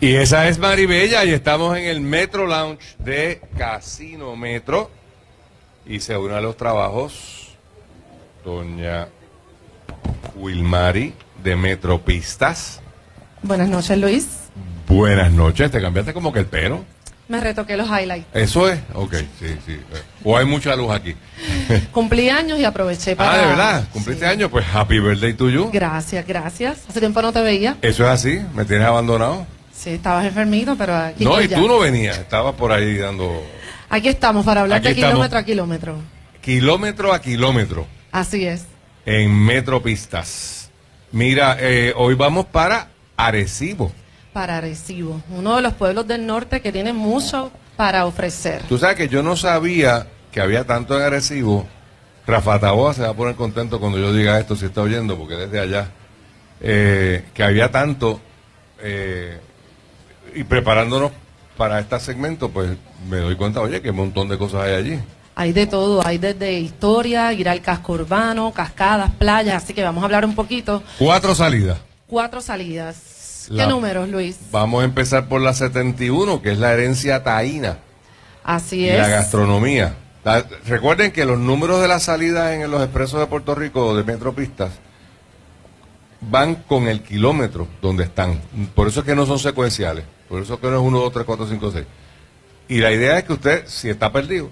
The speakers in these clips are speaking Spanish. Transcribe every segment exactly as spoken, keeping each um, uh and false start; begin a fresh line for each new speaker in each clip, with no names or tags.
Y esa es Maribella y estamos en el Metro Lounge de Casino Metro y se une a los trabajos doña Wilmary de Metropistas.
Buenas noches, Luis.
Buenas noches, te cambiaste como que el pelo.
Me retoqué los highlights.
¿Eso es? Ok, sí, sí. O hay mucha luz aquí.
Cumplí años y aproveché para...
Ah, ¿de verdad? ¿Cumpliste
sí.
años? Pues happy birthday to you.
Gracias, gracias. Hace tiempo no te veía.
¿Eso es así? ¿Me tienes abandonado?
Sí, estabas enfermito, pero aquí
No,
estoy
y
ya.
tú no venías, estabas por ahí dando...
Aquí estamos para hablar
Aquí
de
estamos.
kilómetro a kilómetro.
Kilómetro a kilómetro
Así es.
en Metropistas. Mira, eh, hoy vamos para Arecibo.
Para Arecibo, uno de los pueblos del norte que tiene mucho para ofrecer.
Tú sabes que yo no sabía que había tanto en Arecibo. Rafa Taboa se va a poner contento cuando yo diga esto, si está oyendo, porque desde allá, eh, que había tanto, eh, y preparándonos para este segmento, pues me doy cuenta, oye, que un montón de cosas hay allí.
Hay de todo, hay desde historia, ir al casco urbano, cascadas, playas, así que vamos a hablar un poquito.
Cuatro salidas.
Cuatro salidas.
La-
¿Qué números, Luis?
Vamos a empezar por la setenta y uno, que es la herencia taína
Así
y
es.
la gastronomía. La- recuerden que los números de las salidas en los expresos de Puerto Rico de Metropistas van con el kilómetro donde están. Por eso es que no son secuenciales. Por eso es que no es uno, dos, tres, cuatro, cinco, seis. Y la idea es que usted, si está perdido,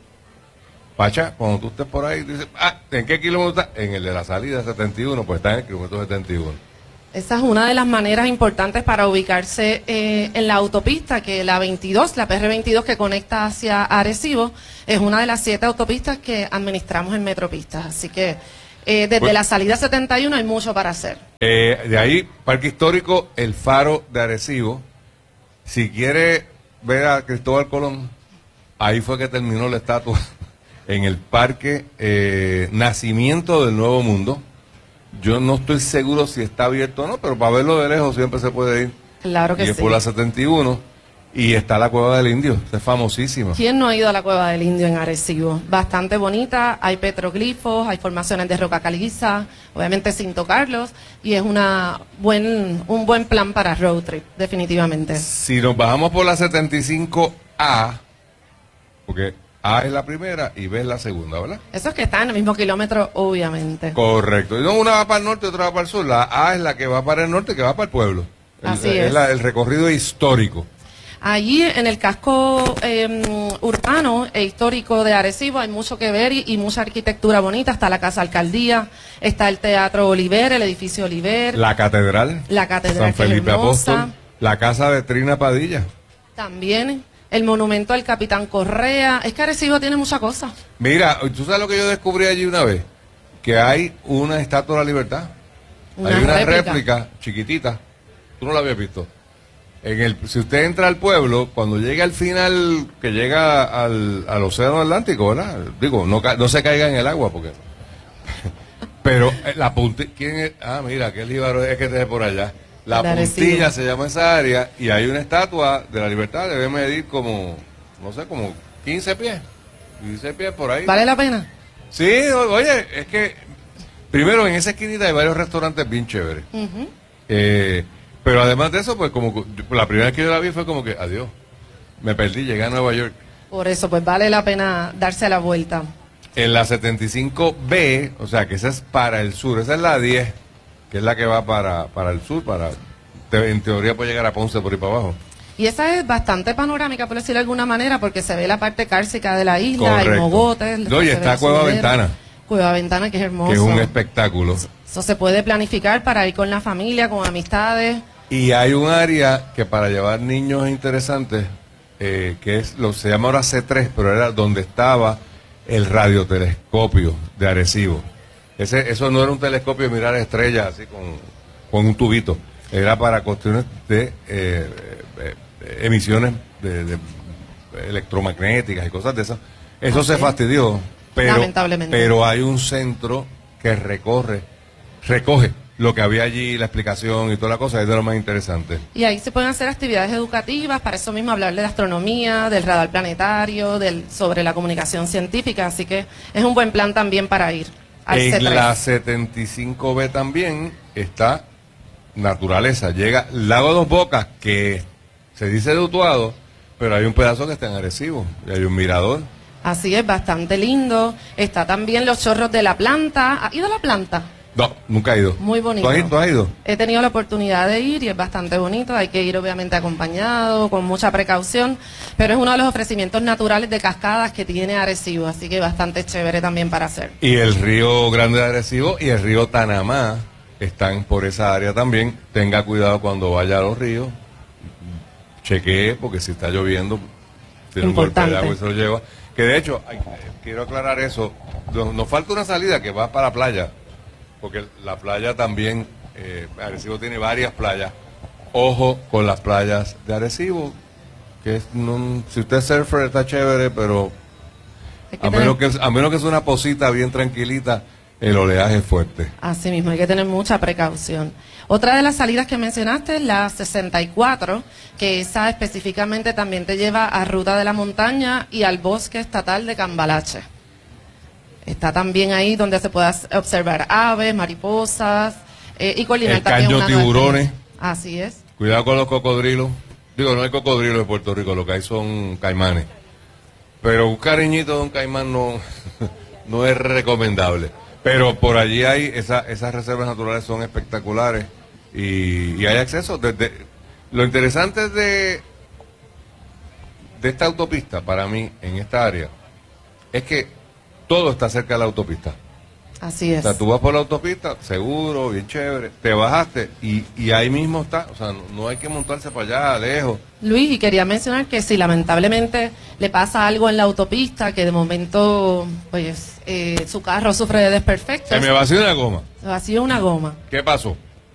Pacha, cuando tú estés por ahí, dice, ah, ¿en qué kilómetro está? En el de la salida setenta y uno, pues está en el kilómetro setenta y uno.
Esa es una de las maneras importantes para ubicarse eh, en la autopista, que la veintidós, la P R veintidós que conecta hacia Arecibo, es una de las siete autopistas que administramos en Metropistas. Así que eh, desde
Bueno.
la salida setenta y uno hay mucho para hacer.
Eh, de ahí, Parque Histórico, el Faro de Arecibo. Si quiere ver a Cristóbal Colón, ahí fue que terminó la estatua en el Parque eh, Nacimiento del Nuevo Mundo. Yo no estoy seguro si está abierto o no, pero para verlo de lejos siempre se puede ir.
Claro que
Y es
sí.
por la setenta y uno. Y está la Cueva del Indio, esa es famosísima.
¿Quién no ha ido a la Cueva del Indio en Arecibo? Bastante bonita, hay petroglifos, hay formaciones de roca caliza, obviamente sin tocarlos, y es una buen, un buen plan para road trip, definitivamente.
Si nos bajamos por la setenta y cinco A, porque A es la primera y B es la segunda, ¿verdad?
Eso es que está en el mismo kilómetro, obviamente.
Correcto. Y no, una va para el norte y otra va para el sur. La A es la que va para el norte, que va para el pueblo. El,
Así
es
es.
la- el recorrido histórico.
Allí en el casco eh, urbano e histórico de Arecibo hay mucho que ver y, y mucha arquitectura bonita. Está la Casa Alcaldía, está el Teatro Oliver, el edificio Oliver,
La catedral.
la Catedral
San
que es
Felipe
hermosa.
Apóstol. La casa de Trina Padilla.
También el monumento al Capitán Correa. Es que Arecibo tiene muchas cosas.
Mira, ¿tú sabes lo que yo descubrí allí una vez? Que hay una estatua de la libertad.
Una
hay una
réplica.
réplica. chiquitita. Tú no la habías visto. En el, si usted entra al pueblo, cuando llega al final, que llega al, al océano Atlántico, ¿verdad? Digo, no, ca- no se caiga en el agua, porque... Pero eh, la puntilla... ¿Quién es? Ah, mira, qué líbaro es que esté por allá. La
De Arecibo.
puntilla se llama esa área y hay una estatua de la libertad, debe medir como, no sé, como quince pies. quince pies por ahí.
¿Vale la pena?
Sí, o- oye, es que... Primero, en esa esquinita hay varios restaurantes bien chéveres.
Ujú.
Eh, pero además de eso, pues como cu- la primera vez que yo la vi fue como que, adiós, me perdí, llegué a Nueva York.
Por eso, pues vale la pena darse la vuelta.
En la setenta y cinco B, o sea, que esa es para el sur, esa es la diez, que es la que va para, para el sur, para te- en teoría puede llegar a Ponce por ahí para abajo.
Y esa es bastante panorámica, por decirlo de alguna manera, porque se ve la parte cárcica de la isla, hay
Correcto.
mogotes.
No, y
se ve
está
el
Cueva
sudero.
Ventana.
Cueva Ventana, que es hermoso.
Que es un espectáculo.
Eso se puede planificar para ir con la familia, con amistades.
Y hay un área que para llevar niños interesantes, eh, que es lo se llama ahora C tres, pero era donde estaba el radiotelescopio de Arecibo. Ese, eso no era un telescopio de mirar estrellas así con, con un tubito, era para cuestiones de eh, eh, eh, emisiones de, de electromagnéticas y cosas de esas. Eso
Ok.
se fastidió, pero,
Lamentablemente.
pero hay un centro que recorre, recoge lo que había allí, la explicación y toda la cosa, es de lo más interesante.
Y ahí se pueden hacer actividades educativas, para eso mismo hablar de astronomía, del radar planetario, del, sobre la comunicación científica, así que es un buen plan también para ir al C
En
tres.
la setenta y cinco B también está naturaleza. Llega Lago Dos Bocas, que se dice de Utuado, pero hay un pedazo que está en Arecibo, y hay un mirador.
Así es, bastante lindo. Está también los chorros de la planta. ¿Ha ido a la planta?
No, nunca he ido.
Muy bonito.
¿Tú has, ¿Tú has ido?
He tenido la oportunidad de ir y es bastante bonito. Hay que ir obviamente acompañado, con mucha precaución, pero es uno de los ofrecimientos naturales de cascadas que tiene Arecibo, así que bastante chévere también para hacer.
Y el río Grande de Arecibo y el río Tanamá están por esa área también. Tenga cuidado cuando vaya a los ríos. Chequee, porque si está lloviendo, tiene un golpe de agua y se lo lleva. Que de hecho, ay, quiero aclarar eso, nos, nos falta una salida que va para la playa, porque la playa también, eh, Arecibo tiene varias playas. Ojo con las playas de Arecibo, que es, no, si usted es surfer está chévere, pero a menos, que, a menos que sea una posita bien tranquilita, el oleaje es fuerte.
Así mismo, hay que tener mucha precaución. Otra de las salidas que mencionaste es la sesenta y cuatro, que esa específicamente también te lleva a Ruta de la Montaña y al Bosque Estatal de Cambalache. Está también ahí donde se puede observar aves, mariposas eh, y coordinar
el
también
caño
una
tiburones.
Así es.
Cuidado con los cocodrilos. Digo, no hay cocodrilos de Puerto Rico, lo que hay son caimanes. Pero un cariñito de un caimán no, no es recomendable. Pero por allí hay, esa, esas reservas naturales son espectaculares y, y hay acceso. Desde, lo interesante de, de esta autopista, para mí, en esta área, es que todo está cerca de la autopista.
Así es.
O sea, tú vas por la autopista, seguro, bien chévere, te bajaste y, y ahí mismo está. O sea, no, no hay que montarse para allá, lejos.
Luis, y quería mencionar que si lamentablemente le pasa algo en la autopista, que de momento, pues, eh, su carro sufre de desperfectos.
Se me vació una goma.
Se vació una goma.
¿Qué pasó?